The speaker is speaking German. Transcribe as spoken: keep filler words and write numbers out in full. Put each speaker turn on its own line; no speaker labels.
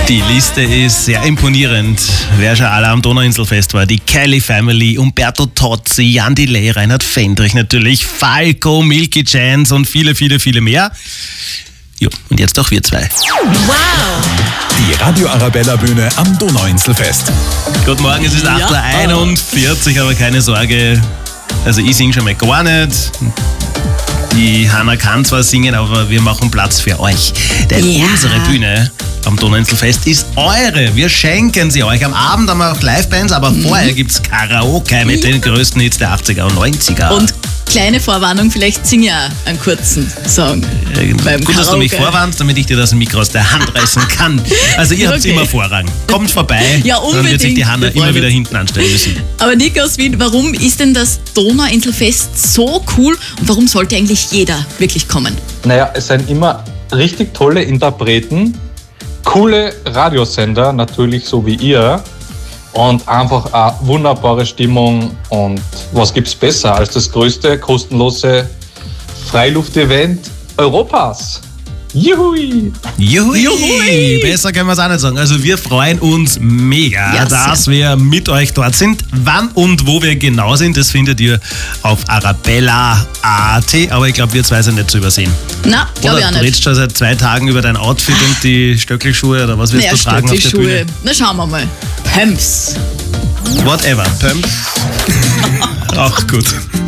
Die Liste ist sehr imponierend. Wer schon alle am Donauinselfest war, die Kelly Family, Umberto Tozzi, Jan Delay, Reinhard Fendrich natürlich, Falco, Milky Chance und viele, viele, viele mehr. Jo, und jetzt auch wir zwei.
Wow!
Die Radio Arabella Bühne am Donauinselfest.
Guten Morgen, es ist acht Uhr einundvierzig, aber keine Sorge. Also ich singe schon mal gar nicht. Die Hanna kann zwar singen, aber wir machen Platz für euch. Denn
Ja.
unsere Bühne am Donauinselfest ist eure. Wir schenken sie euch. Am Abend haben wir auch Livebands, aber
Mhm.
vorher gibt's Karaoke mit den größten Hits der achtziger und neunziger.
Und kleine Vorwarnung, vielleicht singe ich auch einen kurzen Song. beim
Gut, dass du mich
Karaoke.
vorwarnst, damit ich dir das Mikro aus der Hand reißen kann. Also ihr habt
Okay.
immer Vorrang. Kommt vorbei,
Ja,
dann wird sich
unbedingt.
die Hanna
Wir freuen
immer wieder
uns.
hinten anstellen müssen.
Aber Nick aus Wien, warum ist denn das Donauinselfest so cool und warum sollte eigentlich jeder wirklich kommen?
Naja, es sind immer richtig tolle Interpreten, coole Radiosender, natürlich so wie ihr. Und einfach eine wunderbare Stimmung. Und was gibt's besser als das größte kostenlose Freiluftevent Europas? Juhui!
Juhui.
Juhui.
Besser können wir es auch nicht sagen. Also wir freuen uns mega,
Ja,
dass
sehr.
wir mit euch dort sind. Wann und wo wir genau sind, das findet ihr auf arabella punkt at. Aber ich glaube, wir zwei sind nicht zu übersehen.
Na, glaube ich
Oder
auch
du
nicht.
redest schon seit zwei Tagen über dein Outfit und die Stöckelschuhe oder was wirst
Naja,
du tragen auf der
Stöckelschuhe.
Bühne?
Na, schauen wir mal. Pumps.
Whatever. Pumps. Auch gut.